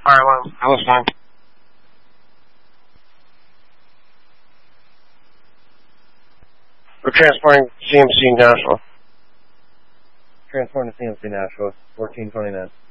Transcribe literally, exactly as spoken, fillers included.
fire alarm. I was fine. We're transporting C M C Nashville. Transporting to C M C Nashville, fourteen twenty-nine.